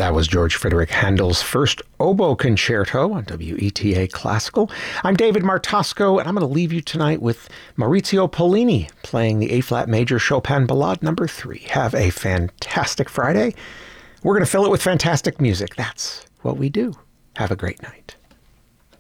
That was George Frideric Handel's first oboe concerto on WETA Classical. I'm David Martosco, and I'm going to leave you tonight with Maurizio Pollini playing the A-flat major Chopin Ballade No. 3. Have a fantastic Friday. We're going to fill it with fantastic music. That's what we do. Have a great night.